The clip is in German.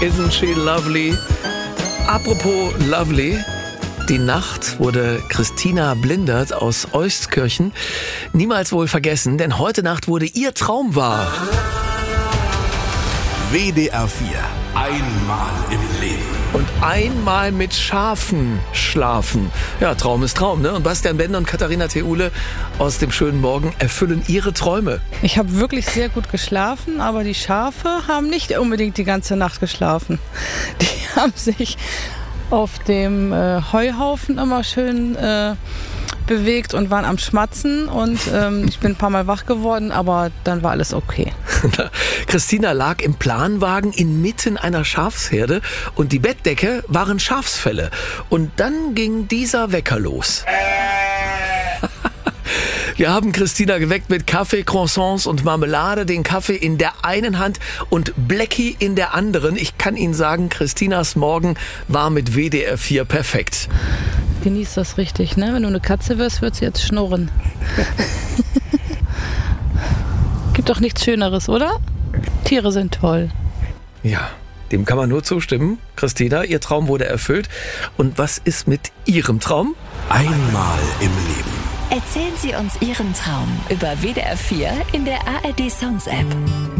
Isn't she lovely? Apropos lovely. Die Nacht wurde Christina Blindert aus Euskirchen niemals wohl vergessen, denn heute Nacht wurde ihr Traum wahr. WDR 4. Einmal im Leben. Und einmal mit Schafen schlafen. Ja, Traum ist Traum, ne? Und Bastian Bender und Katharina Theule aus dem schönen Morgen erfüllen ihre Träume. Ich habe wirklich sehr gut geschlafen, aber die Schafe haben nicht unbedingt die ganze Nacht geschlafen. Die haben sich auf dem Heuhaufen immer schön bewegt und waren am Schmatzen und ich bin ein paar Mal wach geworden, aber dann war alles okay. Christina lag im Planwagen inmitten einer Schafsherde und die Bettdecke waren Schafsfelle. Und dann ging dieser Wecker los. Wir haben Christina geweckt mit Kaffee, Croissants und Marmelade, den Kaffee in der einen Hand und Blackie in der anderen. Ich kann Ihnen sagen, Christinas Morgen war mit WDR 4 perfekt. Genieß das richtig, ne? Wenn du eine Katze wirst, wird sie jetzt schnurren. Gibt doch nichts Schöneres, oder? Tiere sind toll. Ja, dem kann man nur zustimmen. Christina, Ihr Traum wurde erfüllt. Und was ist mit Ihrem Traum? Einmal im Leben. Erzählen Sie uns Ihren Traum über WDR 4 in der ARD Songs App.